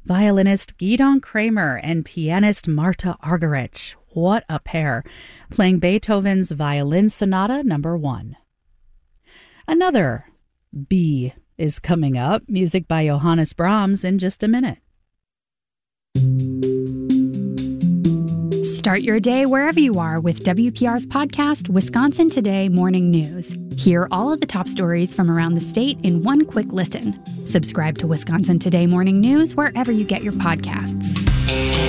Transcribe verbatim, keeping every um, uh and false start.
violinist Gidon Kramer and pianist Marta Argerich. What a pair, playing Beethoven's Violin Sonata number one. Another B is coming up, music by Johannes Brahms, in just a minute. Start your day wherever you are with W P R's podcast, Wisconsin Today Morning News. Hear all of the top stories from around the state in one quick listen. Subscribe to Wisconsin Today Morning News wherever you get your podcasts.